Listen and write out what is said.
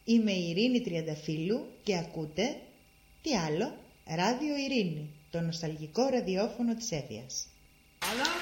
Είμαι η Ειρήνη Τριανταφύλλου και ακούτε, τι άλλο, Ράδιο Ειρήνη, το νοσταλγικό ραδιόφωνο της Εύβοιας. Αλλά